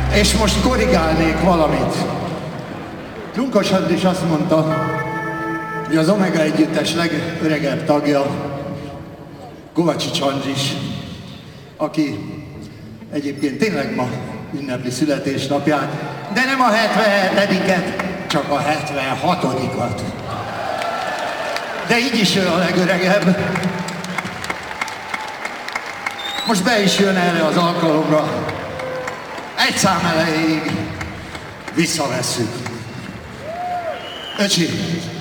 És most korrigálnék valamit. Lunkos Andris azt mondta, hogy az Omega együttes legöregebb tagja Kovacsics Andris, aki egyébként tényleg ma ünnepli születésnapját, de nem a 77-et, csak a 76-at. De így is ő a legöregebb. Most be is jön erre az alkalomra. Egy szám elejéig visszavesszük. Öcsi,